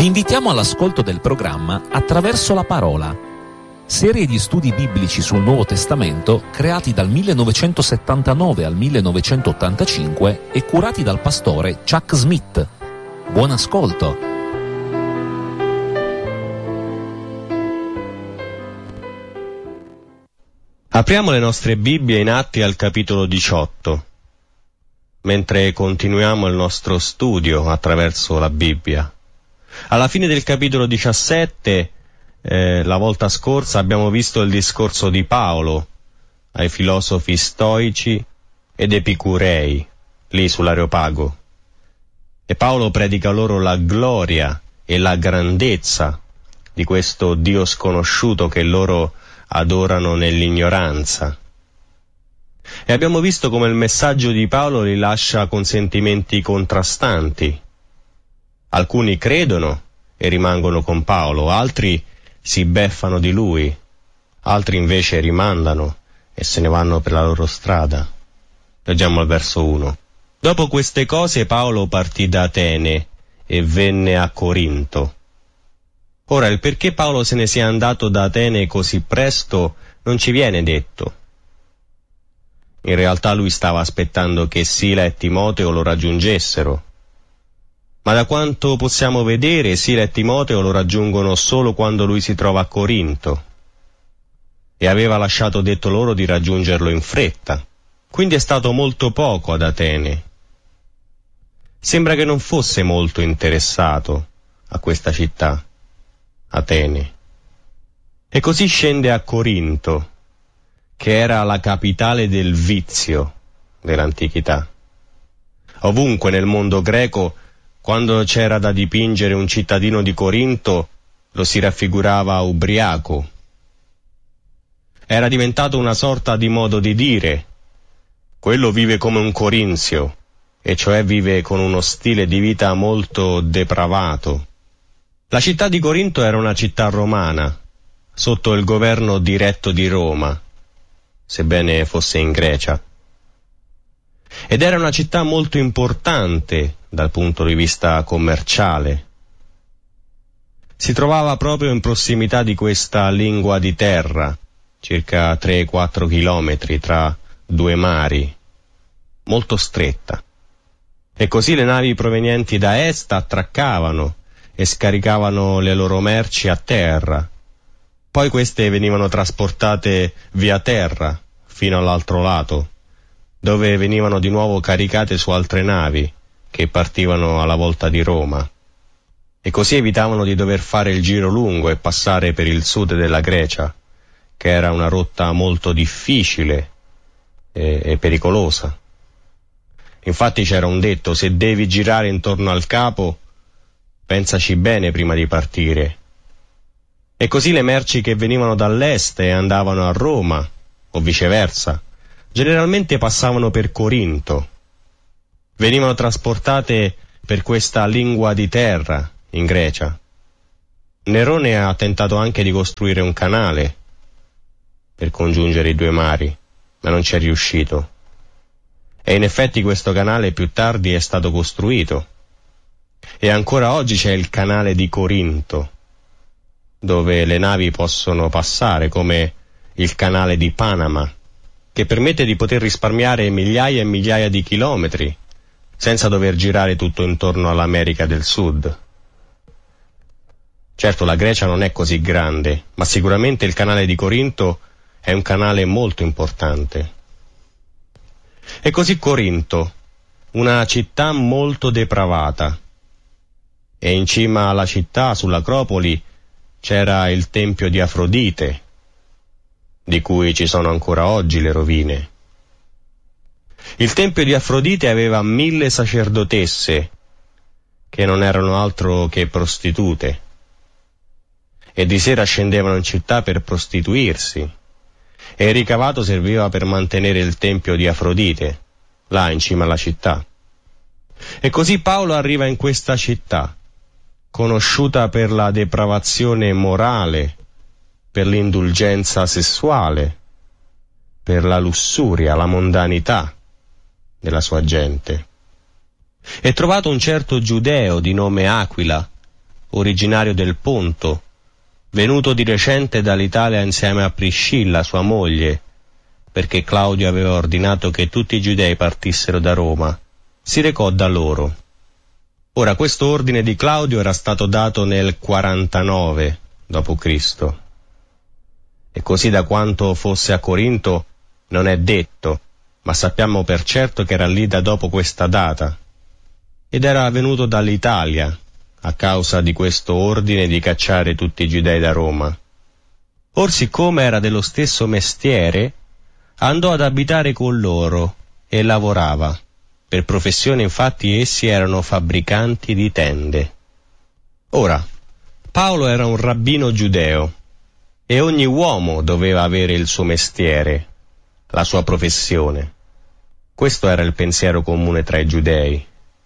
Vi invitiamo all'ascolto del programma Attraverso la Parola, serie di studi biblici sul Nuovo Testamento creati dal 1979 al 1985 e curati dal pastore Chuck Smith. Buon ascolto! Apriamo le nostre Bibbie in Atti al capitolo 18, mentre continuiamo il nostro studio attraverso la Bibbia. Alla fine del capitolo 17, la volta scorsa, abbiamo visto il discorso di Paolo ai filosofi stoici ed epicurei, lì sull'Areopago. E Paolo predica loro la gloria e la grandezza di questo Dio sconosciuto che loro adorano nell'ignoranza. E abbiamo visto come il messaggio di Paolo li lascia con sentimenti contrastanti. Alcuni credono e rimangono con Paolo, altri si beffano di lui, altri invece rimandano e se ne vanno per la loro strada. Leggiamo il verso 1. Dopo queste cose Paolo partì da Atene e venne a Corinto. Ora, il perché Paolo se ne sia andato da Atene così presto non ci viene detto. In realtà lui stava aspettando che Sila e Timoteo lo raggiungessero. Ma da quanto possiamo vedere, Sila e Timoteo lo raggiungono solo quando lui si trova a Corinto. E aveva lasciato detto loro di raggiungerlo in fretta. Quindi è stato molto poco ad Atene. Sembra che non fosse molto interessato a questa città, Atene. E così scende a Corinto, che era la capitale del vizio dell'antichità. Ovunque nel mondo greco, quando c'era da dipingere un cittadino di Corinto, lo si raffigurava ubriaco. Era diventato una sorta di modo di dire: quello vive come un corinzio, e cioè vive con uno stile di vita molto depravato. La città di Corinto era una città romana, sotto il governo diretto di Roma, sebbene fosse in Grecia. Ed era una città molto importante dal punto di vista commerciale. Si trovava proprio in prossimità di questa lingua di terra, circa 3-4 chilometri tra due mari, molto stretta. E così le navi provenienti da est attraccavano e scaricavano le loro merci a terra. Poi queste venivano trasportate via terra fino all'altro lato, dove venivano di nuovo caricate su altre navi che partivano alla volta di Roma. E così evitavano di dover fare il giro lungo e passare per il sud della Grecia, che era una rotta molto difficile e pericolosa. Infatti c'era un detto: se devi girare intorno al capo, pensaci bene prima di partire. E così le merci che venivano dall'est e andavano a Roma, o viceversa, generalmente passavano per Corinto. Venivano trasportate per questa lingua di terra in Grecia. Nerone ha tentato anche di costruire un canale per congiungere i due mari, ma non ci è riuscito. E in effetti questo canale più tardi è stato costruito. E ancora oggi c'è il canale di Corinto, dove le navi possono passare, come il canale di Panama, che permette di poter risparmiare migliaia e migliaia di chilometri, senza dover girare tutto intorno all'America del Sud. Certo, la Grecia non è così grande, ma sicuramente il canale di Corinto è un canale molto importante. E così Corinto, una città molto depravata, e in cima alla città, sull'Acropoli, c'era il tempio di Afrodite, di cui ci sono ancora oggi le rovine. Il tempio di Afrodite aveva 1000 sacerdotesse, che non erano altro che prostitute, e di sera scendevano in città per prostituirsi, e il ricavato serviva per mantenere il tempio di Afrodite, là in cima alla città. E così Paolo arriva in questa città, conosciuta per la depravazione morale, per l'indulgenza sessuale, per la lussuria, la mondanità della sua gente. E trovato un certo giudeo di nome Aquila, originario del Ponto, venuto di recente dall'Italia insieme a Priscilla, sua moglie, perché Claudio aveva ordinato che tutti i giudei partissero da Roma, si recò da loro. Ora, questo ordine di Claudio era stato dato nel 49 d.C. e così da quanto fosse a Corinto non è detto, ma sappiamo per certo che era lì da dopo questa data, ed era venuto dall'Italia a causa di questo ordine di cacciare tutti i giudei da Roma. Or siccome era dello stesso mestiere, andò ad abitare con loro e lavorava. Per professione infatti essi erano fabbricanti di tende. Ora, Paolo era un rabbino giudeo e ogni uomo doveva avere il suo mestiere, la sua professione. Questo era il pensiero comune tra i giudei.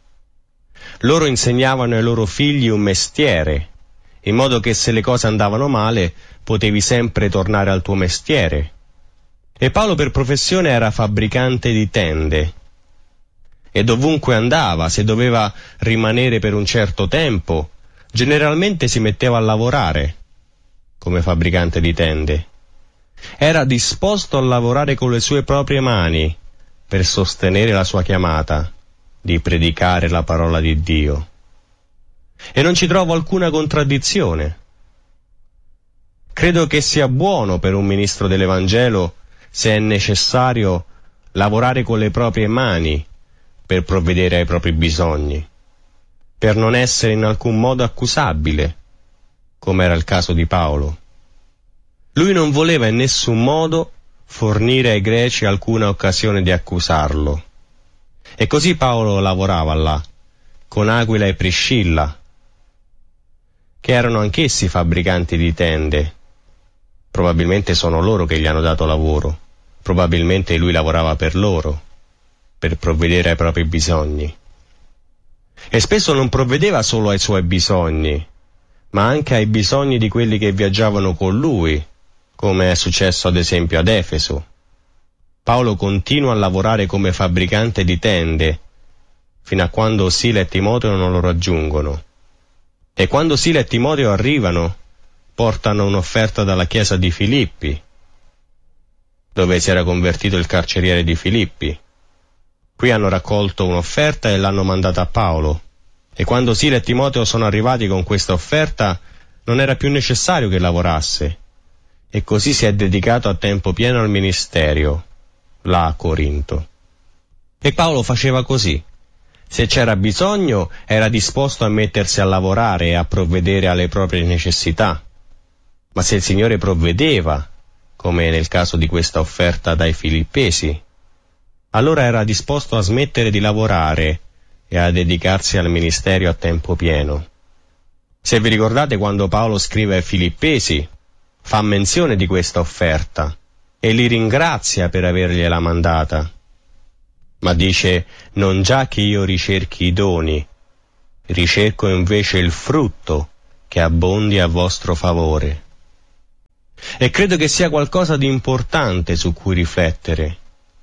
Loro insegnavano ai loro figli un mestiere, in modo che se le cose andavano male potevi sempre tornare al tuo mestiere. E Paolo per professione era fabbricante di tende. E dovunque andava, se doveva rimanere per un certo tempo, generalmente si metteva a lavorare come fabbricante di tende. Era disposto a lavorare con le sue proprie mani per sostenere la sua chiamata di predicare la parola di Dio. E non ci trovo alcuna contraddizione. Credo che sia buono per un ministro dell'Evangelo, se è necessario, lavorare con le proprie mani per provvedere ai propri bisogni, per non essere in alcun modo accusabile, come era il caso di Paolo. Lui non voleva in nessun modo fornire ai greci alcuna occasione di accusarlo. E così Paolo lavorava là, con Aquila e Priscilla, che erano anch'essi fabbricanti di tende. Probabilmente sono loro che gli hanno dato lavoro, probabilmente lui lavorava per loro, per provvedere ai propri bisogni. E spesso non provvedeva solo ai suoi bisogni, ma anche ai bisogni di quelli che viaggiavano con lui, come è successo ad esempio ad Efeso. Paolo continua a lavorare come fabbricante di tende, fino a quando Sila e Timoteo non lo raggiungono. E quando Sila e Timoteo arrivano, portano un'offerta dalla chiesa di Filippi, dove si era convertito il carceriere di Filippi. Qui hanno raccolto un'offerta e l'hanno mandata a Paolo. E quando Sila e Timoteo sono arrivati con questa offerta, non era più necessario che lavorasse. E così si è dedicato a tempo pieno al ministero, là a Corinto. E Paolo faceva così. Se c'era bisogno, era disposto a mettersi a lavorare e a provvedere alle proprie necessità. Ma se il Signore provvedeva, come nel caso di questa offerta dai Filippesi, allora era disposto a smettere di lavorare e a dedicarsi al ministero a tempo pieno. Se vi ricordate, quando Paolo scrive ai Filippesi, fa menzione di questa offerta e li ringrazia per avergliela mandata, ma dice: non già che io ricerchi i doni, ricerco invece il frutto che abbondi a vostro favore. E credo che sia qualcosa di importante su cui riflettere.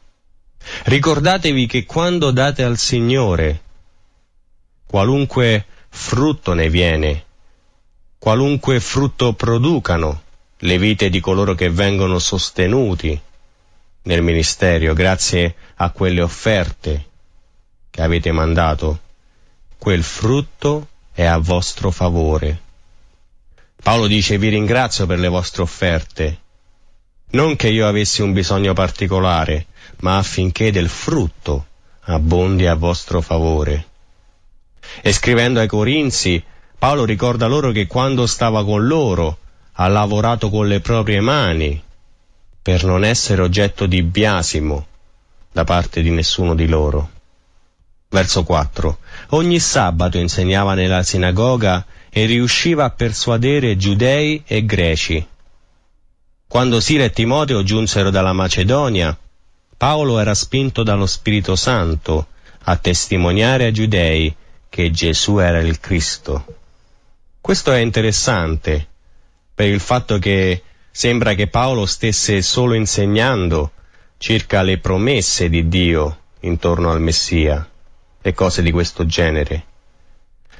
Ricordatevi che quando date al Signore, qualunque frutto ne viene, qualunque frutto producano le vite di coloro che vengono sostenuti nel ministero grazie a quelle offerte che avete mandato, quel frutto è a vostro favore. Paolo dice: vi ringrazio per le vostre offerte, non che io avessi un bisogno particolare, ma affinché del frutto abbondi a vostro favore. E scrivendo ai Corinzi, Paolo ricorda loro che quando stava con loro ha lavorato con le proprie mani per non essere oggetto di biasimo da parte di nessuno di loro. Verso 4. Ogni sabato insegnava nella sinagoga e riusciva a persuadere giudei e greci. Quando Sila e Timoteo giunsero dalla Macedonia, Paolo era spinto dallo Spirito Santo a testimoniare ai giudei che Gesù era il Cristo. Questo è interessante, per il fatto che sembra che Paolo stesse solo insegnando circa le promesse di Dio intorno al Messia e cose di questo genere.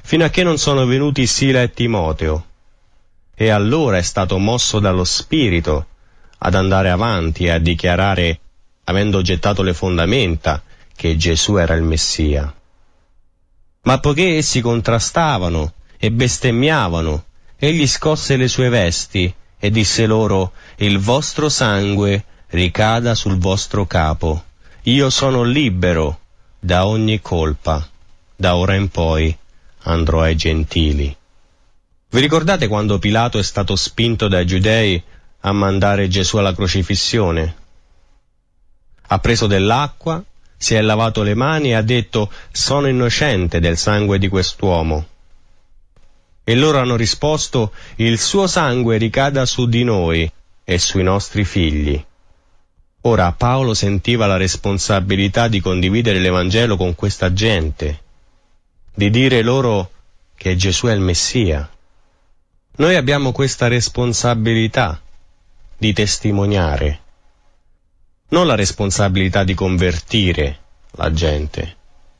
fino a che non sono venuti Sila e Timoteo. E allora è stato mosso dallo Spirito ad andare avanti e a dichiarare, avendo gettato le fondamenta, che Gesù era il Messia. Ma poiché essi contrastavano e bestemmiavano, egli scosse le sue vesti e disse loro: il vostro sangue ricada sul vostro capo. Io sono libero da ogni colpa. Da ora in poi andrò ai gentili. Vi ricordate quando Pilato è stato spinto dai giudei a mandare Gesù alla crocifissione? Ha preso dell'acqua, si è lavato le mani e ha detto: sono innocente del sangue di quest'uomo. E loro hanno risposto: il suo sangue ricada su di noi e sui nostri figli. Ora Paolo sentiva la responsabilità di condividere l'Evangelo con questa gente, di dire loro che Gesù è il Messia. Noi abbiamo questa responsabilità di testimoniare, non la responsabilità di convertire la gente.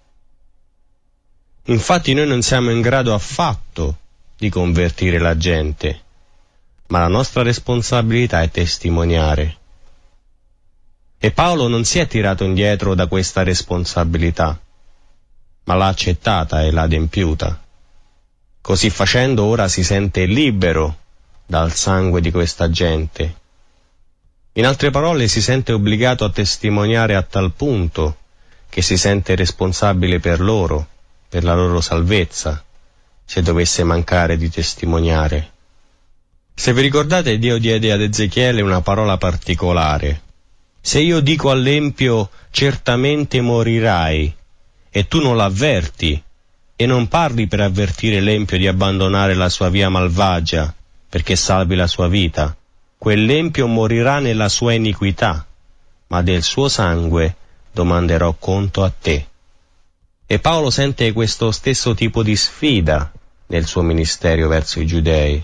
Infatti noi non siamo in grado affatto di convertire la gente, ma la nostra responsabilità è testimoniare. E Paolo non si è tirato indietro da questa responsabilità, ma l'ha accettata e l'ha adempiuta. Così facendo ora si sente libero dal sangue di questa gente. In altre parole, si sente obbligato a testimoniare a tal punto che si sente responsabile per loro, per la loro salvezza, se dovesse mancare di testimoniare. Se vi ricordate, Dio diede ad Ezechiele una parola particolare: se io dico all'empio certamente morirai, e tu non l'avverti, e non parli per avvertire l'empio di abbandonare la sua via malvagia, perché salvi la sua vita, quell'empio morirà nella sua iniquità, ma del suo sangue domanderò conto a te. E Paolo sente questo stesso tipo di sfida nel suo ministero verso i giudei.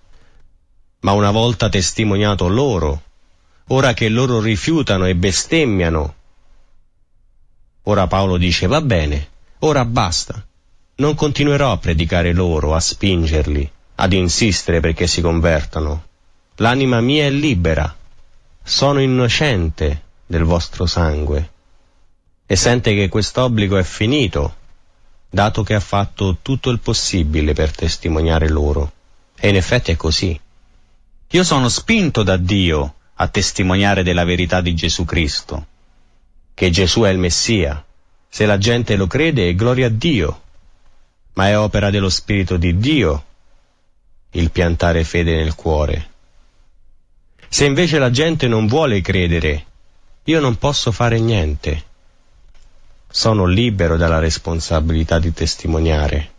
Ma una volta testimoniato loro, ora che loro rifiutano e bestemmiano, ora Paolo dice: va bene, ora basta. Non continuerò a predicare loro, a spingerli, ad insistere perché si convertano. L'anima mia è libera, sono innocente del vostro sangue. E sente che quest'obbligo è finito, dato che ha fatto tutto il possibile per testimoniare loro. E in effetti è così. Io sono spinto da Dio a testimoniare della verità di Gesù Cristo, che Gesù è il Messia. Se la gente lo crede, è gloria a Dio, ma è opera dello Spirito di Dio il piantare fede nel cuore. Se invece la gente non vuole credere, io non posso fare niente. Sono libero dalla responsabilità di testimoniare.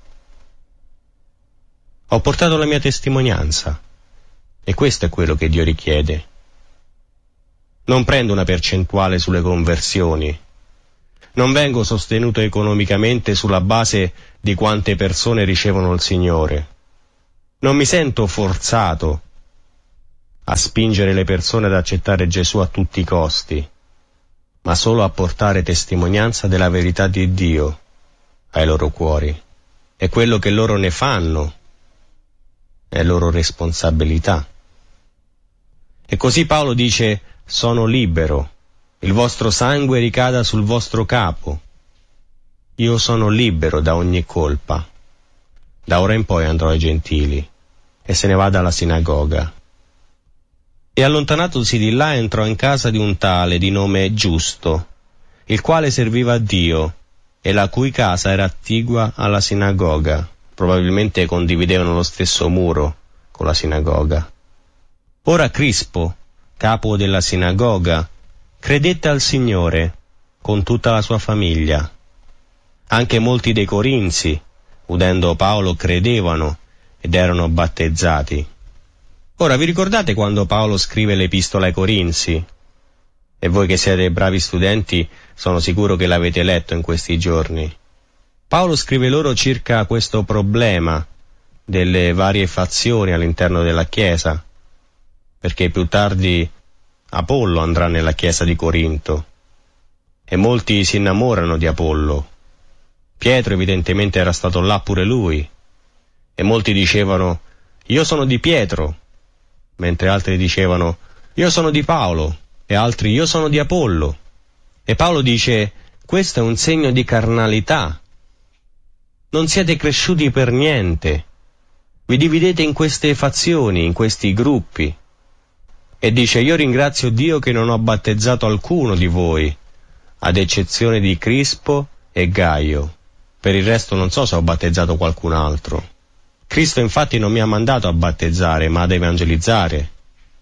Ho portato la mia testimonianza, e questo è quello che Dio richiede. Non prendo una percentuale sulle conversioni. Non vengo sostenuto economicamente sulla base di quante persone ricevono il Signore. Non mi sento forzato a spingere le persone ad accettare Gesù a tutti i costi, ma solo a portare testimonianza della verità di Dio ai loro cuori. E quello che loro ne fanno è loro responsabilità. E così Paolo dice: sono libero, il vostro sangue ricada sul vostro capo. Io sono libero da ogni colpa. Da ora in poi andrò ai gentili. E se ne va dalla sinagoga. E allontanatosi di là entrò in casa di un tale di nome Giusto, il quale serviva a Dio, e la cui casa era attigua alla sinagoga. Probabilmente condividevano lo stesso muro con la sinagoga. Ora Crispo, capo della sinagoga, credette al Signore con tutta la sua famiglia. Anche molti dei Corinzi, udendo Paolo, credevano ed erano battezzati. Ora vi ricordate quando Paolo scrive l'epistola ai Corinzi? E voi che siete bravi studenti, sono sicuro che l'avete letto in questi giorni. Paolo scrive loro circa questo problema delle varie fazioni all'interno della Chiesa, perché più tardi Apollo andrà nella Chiesa di Corinto, e molti si innamorano di Apollo, Pietro evidentemente era stato là pure lui, e molti dicevano: io sono di Pietro, mentre altri dicevano: io sono di Paolo, e altri: io sono di Apollo. E Paolo dice: questo è un segno di carnalità. Non siete cresciuti per niente. Vi dividete in queste fazioni, in questi gruppi. E dice: io ringrazio Dio che non ho battezzato alcuno di voi, ad eccezione di Crispo e Gaio. Per il resto non so se ho battezzato qualcun altro. Cristo infatti non mi ha mandato a battezzare, ma ad evangelizzare.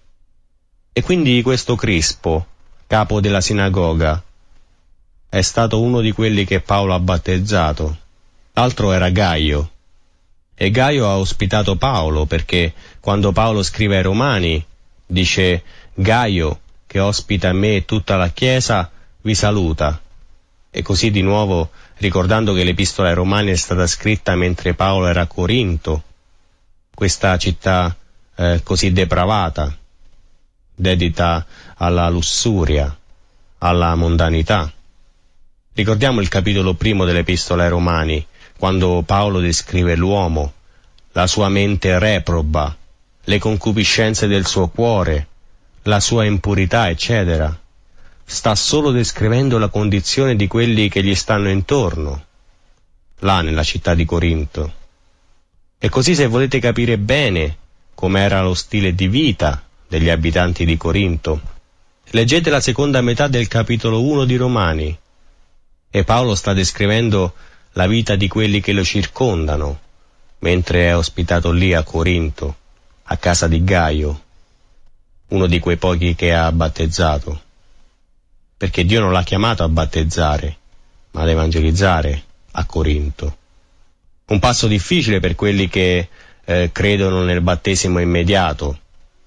E quindi questo Crispo, capo della sinagoga, è stato uno di quelli che Paolo ha battezzato. L'altro era Gaio. E Gaio ha ospitato Paolo, perché quando Paolo scrive ai Romani dice: Gaio, che ospita me e tutta la Chiesa, vi saluta. E così di nuovo, ricordando che l'Epistola ai Romani è stata scritta mentre Paolo era a Corinto, questa città così depravata, dedita alla lussuria, alla mondanità. Ricordiamo il capitolo 1 dell'Epistola ai Romani, quando Paolo descrive l'uomo, la sua mente reproba, le concupiscenze del suo cuore, la sua impurità, eccetera. Sta solo descrivendo la condizione di quelli che gli stanno intorno, là nella città di Corinto. E così, se volete capire bene com'era lo stile di vita degli abitanti di Corinto, leggete la seconda metà del capitolo 1 di Romani, e Paolo sta descrivendo la vita di quelli che lo circondano, mentre è ospitato lì a Corinto, a casa di Gaio, uno di quei pochi che ha battezzato. Perché Dio non l'ha chiamato a battezzare, ma ad evangelizzare a Corinto. Un passo difficile per quelli che credono nel battesimo immediato,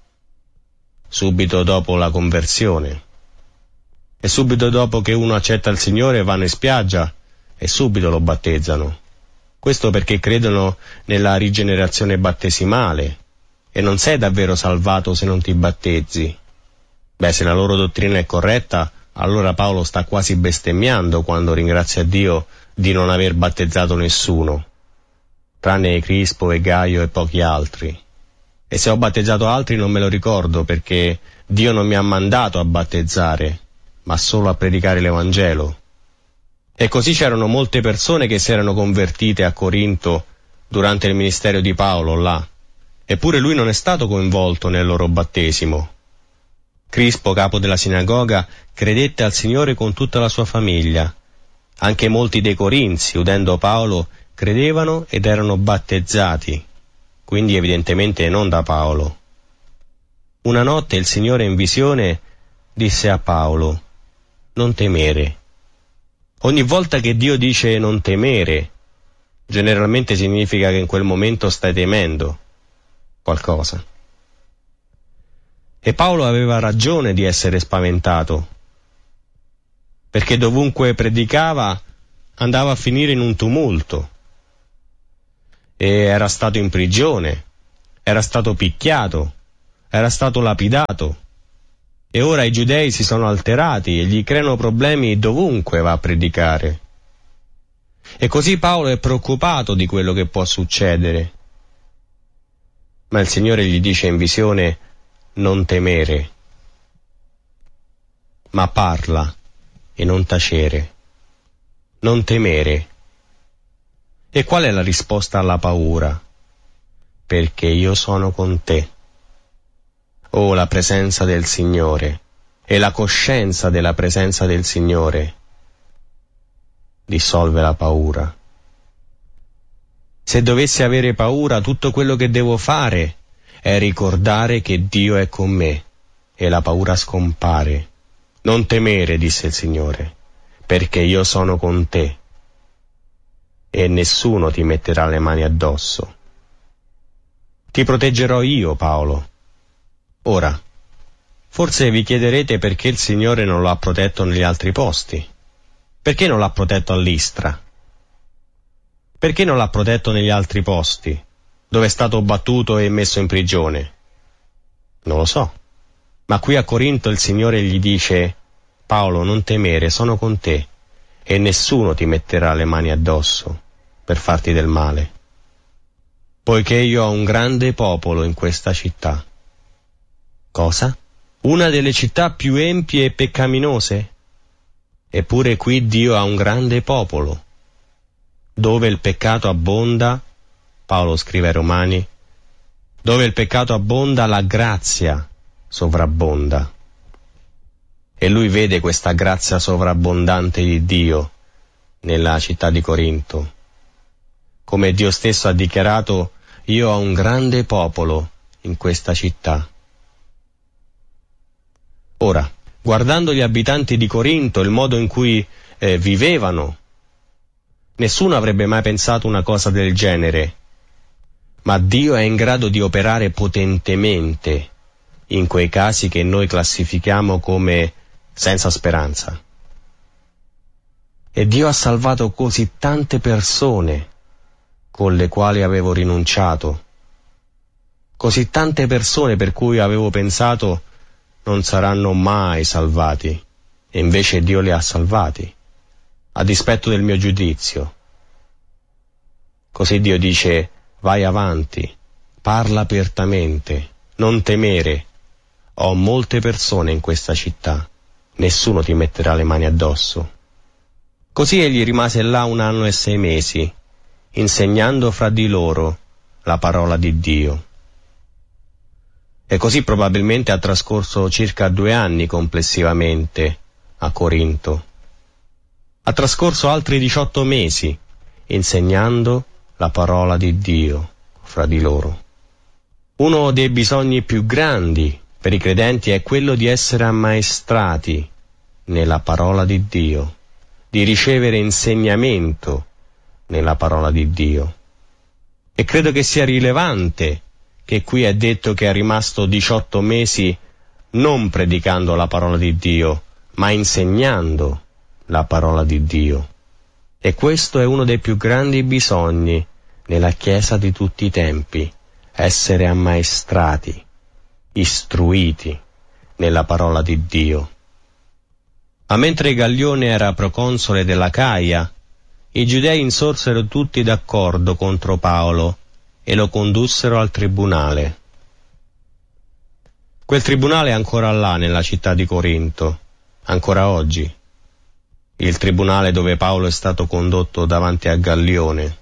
subito dopo la conversione. E subito dopo che uno accetta il Signore vanno in spiaggia e subito lo battezzano. Questo perché credono nella rigenerazione battesimale, e non sei davvero salvato se non ti battezzi. Beh, se la loro dottrina è corretta, allora Paolo sta quasi bestemmiando quando ringrazia Dio di non aver battezzato nessuno, tranne Crispo e Gaio e pochi altri. E se ho battezzato altri non me lo ricordo, perché Dio non mi ha mandato a battezzare, ma solo a predicare l'Evangelo. E così c'erano molte persone che si erano convertite a Corinto durante il ministero di Paolo là, eppure lui non è stato coinvolto nel loro battesimo. Crispo, capo della sinagoga, credette al Signore con tutta la sua famiglia. Anche molti dei Corinzi, udendo Paolo, credevano ed erano battezzati, quindi evidentemente non da Paolo. Una notte il Signore in visione disse a Paolo: non temere. Ogni volta che Dio dice non temere, generalmente significa che in quel momento stai temendo qualcosa. E Paolo aveva ragione di essere spaventato, perché dovunque predicava andava a finire in un tumulto, e era stato in prigione, era stato picchiato, era stato lapidato, e ora i giudei si sono alterati e gli creano problemi dovunque va a predicare. E così Paolo è preoccupato di quello che può succedere. Ma il Signore gli dice in visione: non temere, ma parla e non tacere. Non temere. E qual è la risposta alla paura? Perché io sono con te. Oh, la presenza del Signore e la coscienza della presenza del Signore dissolve la paura. Se dovessi avere paura, tutto quello che devo fare è ricordare che Dio è con me e la paura scompare. Non temere, disse il Signore, perché io sono con te e nessuno ti metterà le mani addosso. Ti proteggerò io, Paolo. Ora, forse vi chiederete perché il Signore non lo ha protetto negli altri posti. Perché non l'ha protetto a Listra? Perché non l'ha protetto negli altri posti, dove è stato battuto e messo in prigione? Non lo so. Ma qui a Corinto il Signore gli dice: Paolo, non temere, sono con te, e nessuno ti metterà le mani addosso per farti del male. Poiché io ho un grande popolo in questa città. Cosa? Una delle città più empie e peccaminose? Eppure qui Dio ha un grande popolo. Dove il peccato abbonda, Paolo scrive ai Romani, dove il peccato abbonda, la grazia sovrabbonda. E lui vede questa grazia sovrabbondante di Dio nella città di Corinto. Come Dio stesso ha dichiarato, io ho un grande popolo in questa città. Ora, guardando gli abitanti di Corinto, il modo in cui vivevano, nessuno avrebbe mai pensato una cosa del genere, ma Dio è in grado di operare potentemente in quei casi che noi classifichiamo come senza speranza. E Dio ha salvato così tante persone con le quali avevo rinunciato, così tante persone per cui avevo pensato non saranno mai salvati, e invece Dio li ha salvati, a dispetto del mio giudizio. Così Dio dice, vai avanti, parla apertamente, non temere, ho molte persone in questa città, nessuno ti metterà le mani addosso. Così egli rimase là 1 anno e 6 mesi, insegnando fra di loro la parola di Dio. E così probabilmente ha trascorso circa 2 anni complessivamente a Corinto. Ha trascorso altri 18 mesi insegnando la parola di Dio fra di loro. Uno dei bisogni più grandi per i credenti è quello di essere ammaestrati nella parola di Dio, di ricevere insegnamento nella parola di Dio. E credo che sia rilevante che qui è detto che è rimasto 18 mesi non predicando la parola di Dio, ma insegnando la parola di Dio. E questo è uno dei più grandi bisogni nella Chiesa di tutti i tempi, essere ammaestrati, istruiti nella parola di Dio. Ma mentre Gallione era proconsole dell'Acaia, i giudei insorsero tutti d'accordo contro Paolo e lo condussero al tribunale. Quel tribunale è ancora là nella città di Corinto, ancora oggi. Il tribunale dove Paolo è stato condotto davanti a Gallione.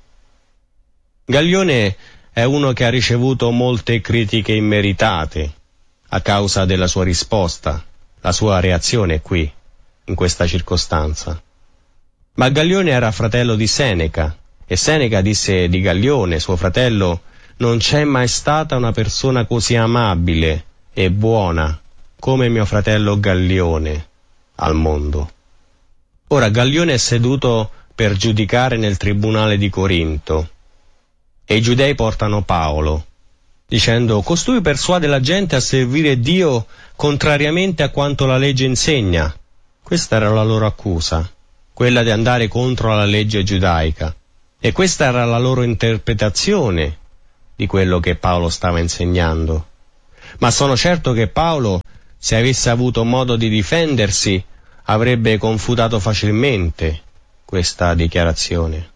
Gallione è uno che ha ricevuto molte critiche immeritate a causa della sua risposta, la sua reazione qui, in questa circostanza. Ma Gallione era fratello di Seneca, e Seneca disse di Gallione, suo fratello, non c'è mai stata una persona così amabile e buona come mio fratello Gallione al mondo. Ora Gallione è seduto per giudicare nel tribunale di Corinto, e i giudei portano Paolo, dicendo, costui persuade la gente a servire Dio contrariamente a quanto la legge insegna. Questa era la loro accusa, quella di andare contro la legge giudaica, e questa era la loro interpretazione di quello che Paolo stava insegnando. Ma sono certo che Paolo, se avesse avuto modo di difendersi, avrebbe confutato facilmente questa dichiarazione.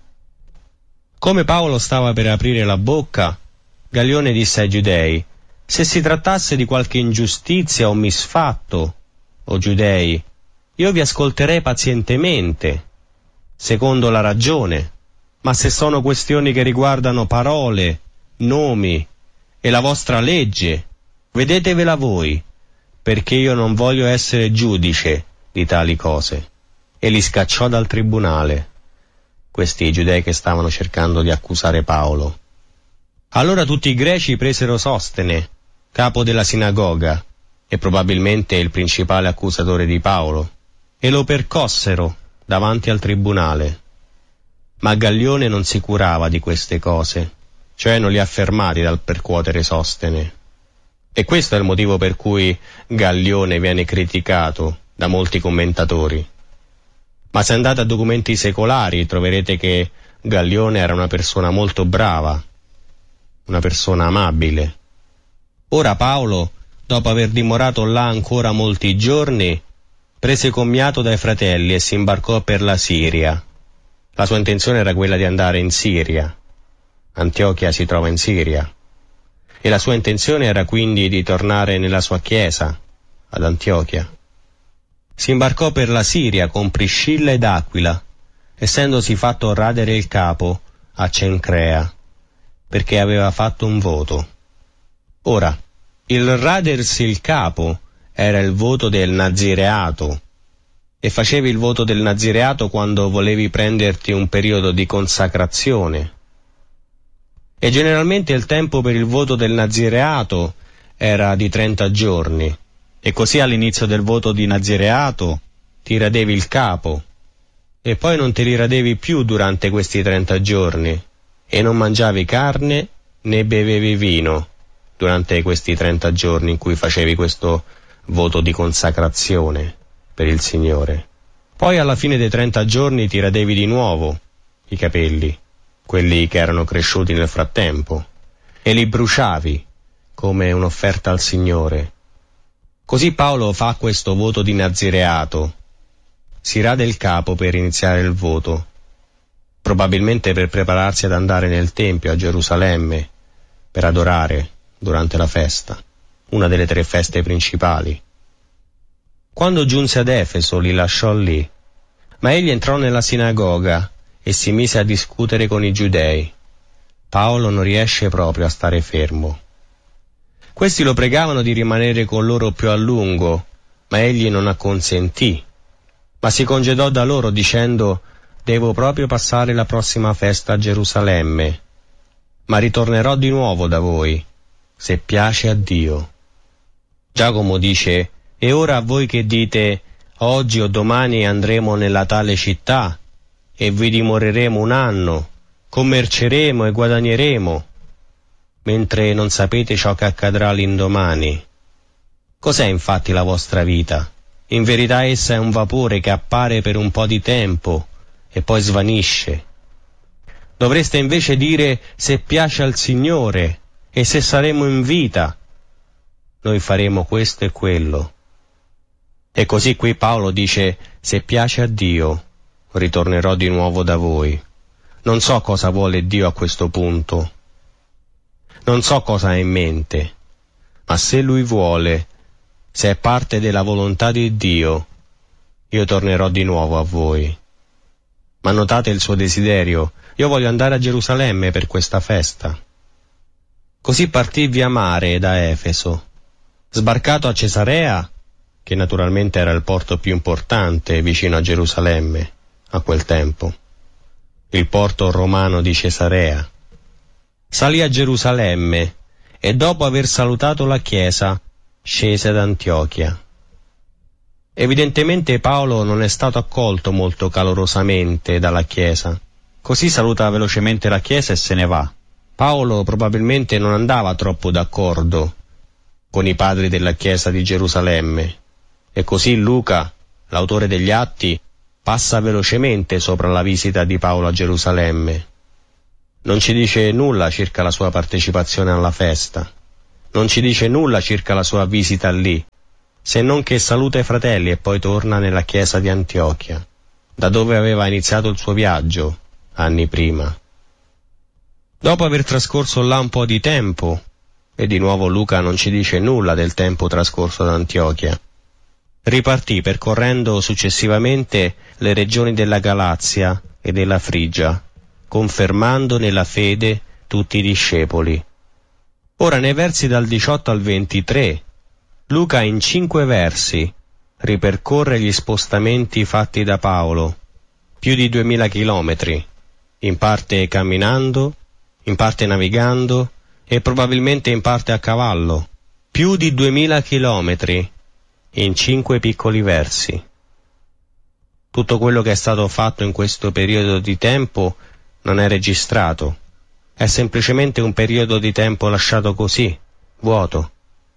Come Paolo stava per aprire la bocca, Gallione disse ai giudei, se si trattasse di qualche ingiustizia o misfatto, o giudei, io vi ascolterei pazientemente, secondo la ragione, ma se sono questioni che riguardano parole, nomi e la vostra legge, vedetevela voi, perché io non voglio essere giudice di tali cose. E li scacciò dal tribunale, questi giudei che stavano cercando di accusare Paolo. Allora tutti i greci presero Sostene, capo della sinagoga, e probabilmente il principale accusatore di Paolo, e lo percossero davanti al tribunale. Ma Gallione non si curava di queste cose, cioè non li ha fermati dal percuotere Sostene. E questo è il motivo per cui Gallione viene criticato da molti commentatori. Ma se andate a documenti secolari troverete che Gallione era una persona molto brava, una persona amabile. Ora Paolo, dopo aver dimorato là ancora molti giorni, prese commiato dai fratelli e si imbarcò per la Siria. La sua intenzione era quella di andare in Siria. Antiochia si trova in Siria. E la sua intenzione era quindi di tornare nella sua chiesa, ad Antiochia. Si imbarcò per la Siria con Priscilla ed Aquila, essendosi fatto radere il capo a Cencrea, perché aveva fatto un voto. Ora, il radersi il capo era il voto del nazireato, e facevi il voto del nazireato quando volevi prenderti un periodo di consacrazione. E generalmente il tempo per il voto del nazireato era di 30 giorni, e così all'inizio del voto di nazireato ti radevi il capo, e poi non te li radevi più durante questi 30 giorni, e non mangiavi carne né bevevi vino durante questi 30 giorni in cui facevi questo voto di consacrazione per il Signore. Poi alla fine dei 30 giorni ti radevi di nuovo i capelli, quelli che erano cresciuti nel frattempo, e li bruciavi come un'offerta al Signore. Così Paolo fa questo voto di nazireato, si rade il capo per iniziare il voto, probabilmente per prepararsi ad andare nel Tempio a Gerusalemme per adorare durante la festa, una delle 3 feste principali. Quando giunse ad Efeso li lasciò lì, ma egli entrò nella sinagoga e si mise a discutere con i giudei. Paolo non riesce proprio a stare fermo. Questi lo pregavano di rimanere con loro più a lungo, ma egli non acconsentì, ma si congedò da loro dicendo: «Devo proprio passare la prossima festa a Gerusalemme, ma ritornerò di nuovo da voi, se piace a Dio». Giacomo dice: «E ora a voi che dite, oggi o domani andremo nella tale città, e vi dimoreremo 1 anno, commerceremo e guadagneremo, mentre non sapete ciò che accadrà l'indomani. Cos'è infatti la vostra vita? In verità essa è un vapore che appare per un po' di tempo e poi svanisce. Dovreste invece dire: se piace al Signore e se saremo in vita, noi faremo questo e quello». E così qui Paolo dice: se piace a Dio, ritornerò di nuovo da voi. Non so cosa vuole Dio a questo punto. Non so cosa ha in mente, ma se Lui vuole, se è parte della volontà di Dio, io tornerò di nuovo a voi. Ma notate il suo desiderio: io voglio andare a Gerusalemme per questa festa. Così partì via mare da Efeso. Sbarcato a Cesarea, che naturalmente era il porto più importante vicino a Gerusalemme a quel tempo, il porto romano di Cesarea, salì a Gerusalemme e dopo aver salutato la chiesa scese ad Antiochia. Evidentemente Paolo non è stato accolto molto calorosamente dalla chiesa, così saluta velocemente la chiesa e se ne va. Paolo probabilmente non andava troppo d'accordo con i padri della chiesa di Gerusalemme, e così Luca, l'autore degli Atti, passa velocemente sopra la visita di Paolo a Gerusalemme. Non ci dice nulla circa la sua partecipazione alla festa, non ci dice nulla circa la sua visita lì, se non che saluta i fratelli e poi torna nella chiesa di Antiochia, da dove aveva iniziato il suo viaggio anni prima. Dopo aver trascorso là un po' di tempo, e di nuovo Luca non ci dice nulla del tempo trascorso ad Antiochia, ripartì percorrendo successivamente le regioni della Galazia e della Frigia, confermando nella fede tutti i discepoli. Ora nei versi dal 18 al 23, Luca in 5 versi ripercorre gli spostamenti fatti da Paolo, più di 2000 chilometri, in parte camminando, in parte navigando e probabilmente in parte a cavallo, più di 2000 chilometri in 5 piccoli versi. Tutto quello che è stato fatto in questo periodo di tempo non è registrato, è semplicemente un periodo di tempo lasciato così, vuoto.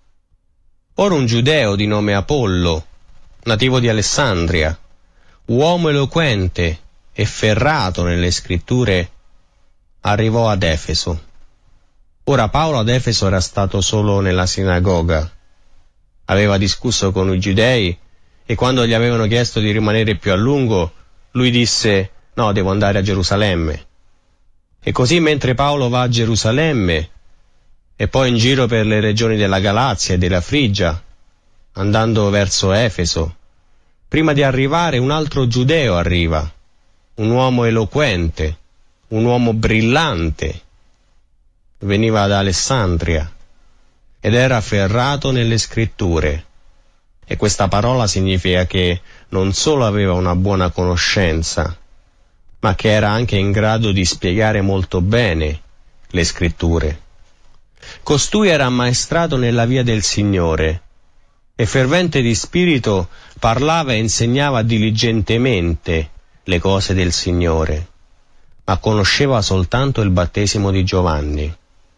Ora un giudeo di nome Apollo, nativo di Alessandria, uomo eloquente e ferrato nelle scritture, arrivò ad Efeso. Ora Paolo ad Efeso era stato solo nella sinagoga, aveva discusso con i giudei e quando gli avevano chiesto di rimanere più a lungo, lui disse: no, devo andare a Gerusalemme. E così mentre Paolo va a Gerusalemme e poi in giro per le regioni della Galazia e della Frigia, andando verso Efeso, prima di arrivare un altro giudeo arriva, un uomo eloquente, un uomo brillante, veniva da Alessandria ed era ferrato nelle scritture. E questa parola significa che non solo aveva una buona conoscenza, ma che era anche in grado di spiegare molto bene le scritture. Costui era ammaestrato nella via del Signore e fervente di spirito parlava e insegnava diligentemente le cose del Signore, ma conosceva soltanto il battesimo di Giovanni.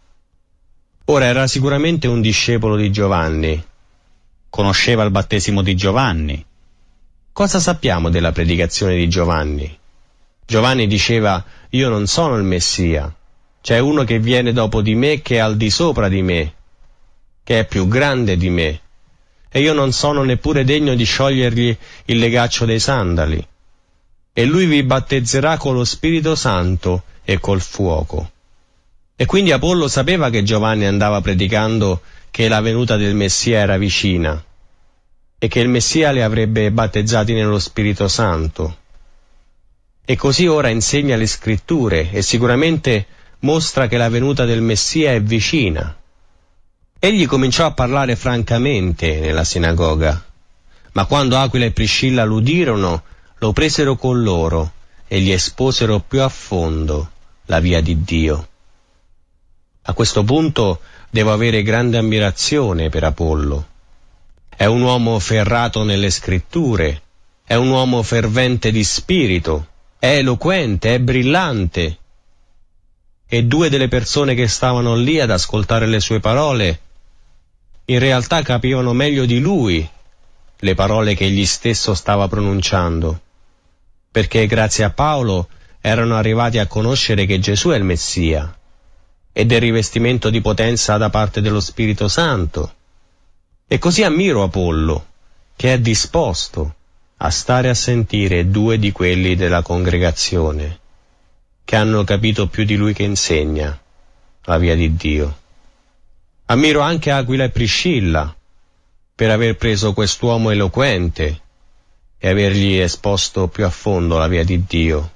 Ora era sicuramente un discepolo di Giovanni, conosceva il battesimo di Giovanni. Cosa sappiamo della predicazione di Giovanni? Giovanni diceva: io non sono il Messia, c'è uno che viene dopo di me, che è al di sopra di me, che è più grande di me, e io non sono neppure degno di sciogliergli il legaccio dei sandali. E lui vi battezzerà con lo Spirito Santo e col fuoco. E quindi Apollo sapeva che Giovanni andava predicando che la venuta del Messia era vicina e che il Messia li avrebbe battezzati nello Spirito Santo. E così ora insegna le scritture e sicuramente mostra che la venuta del Messia è vicina. Egli cominciò a parlare francamente nella sinagoga, ma quando Aquila e Priscilla l'udirono, lo presero con loro e gli esposero più a fondo la via di Dio. A questo punto devo avere grande ammirazione per Apollo. È un uomo ferrato nelle scritture, è un uomo fervente di spirito, è eloquente, è brillante. E due delle persone che stavano lì ad ascoltare le sue parole in realtà capivano meglio di lui le parole che egli stesso stava pronunciando, perché grazie a Paolo erano arrivati a conoscere che Gesù è il Messia e del rivestimento di potenza da parte dello Spirito Santo. E così ammiro Apollo, che è disposto a stare a sentire due di quelli della congregazione, che hanno capito più di lui che insegna la via di Dio. Ammiro anche Aquila e Priscilla per aver preso quest'uomo eloquente e avergli esposto più a fondo la via di Dio.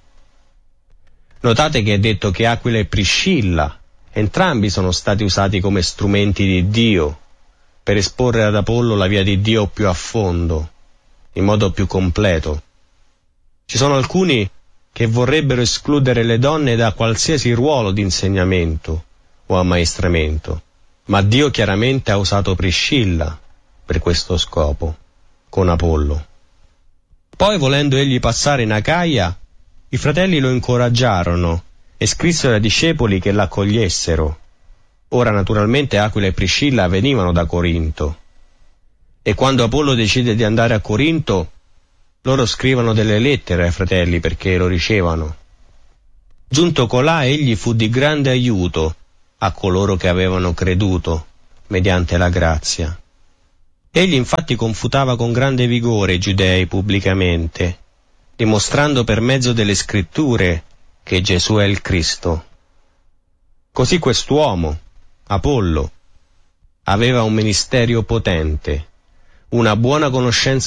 Notate che è detto che Aquila e Priscilla entrambi sono stati usati come strumenti di Dio per esporre ad Apollo la via di Dio più a fondo, in modo più completo. Ci sono alcuni che vorrebbero escludere le donne da qualsiasi ruolo di insegnamento o ammaestramento, ma Dio chiaramente ha usato Priscilla per questo scopo, con Apollo. Poi, volendo egli passare in Acaia, i fratelli lo incoraggiarono e scrissero ai discepoli che l'accogliessero. Ora naturalmente Aquila e Priscilla venivano da Corinto, e quando Apollo decide di andare a Corinto, loro scrivono delle lettere ai fratelli perché lo ricevano. Giunto colà, egli fu di grande aiuto a coloro che avevano creduto mediante la grazia. Egli infatti confutava con grande vigore i giudei pubblicamente, dimostrando per mezzo delle scritture che Gesù è il Cristo. Così quest'uomo, Apollo, aveva un ministerio potente, una buona conoscenza